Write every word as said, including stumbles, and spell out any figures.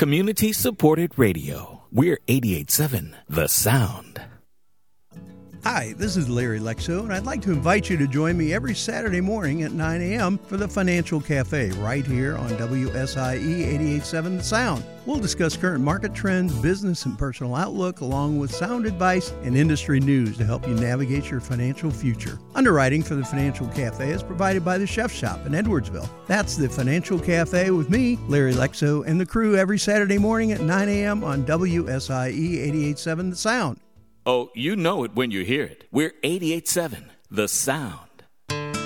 Community-supported radio. We're eighty-eight point seven The Sound. Hi, this is Larry Lexo, and I'd like to invite you to join me every Saturday morning at nine a.m. for the Financial Cafe right here on W S I E eighty-eight point seven The Sound. We'll discuss current market trends, business and personal outlook, along with sound advice and industry news to help you navigate your financial future. Underwriting for the Financial Cafe is provided by the Chef Shop in Edwardsville. That's the Financial Cafe with me, Larry Lexo, and the crew every Saturday morning at nine a.m. on W S I E eighty-eight point seven The Sound. Oh, you know it when you hear it. We're eighty-eight point seven The Sound.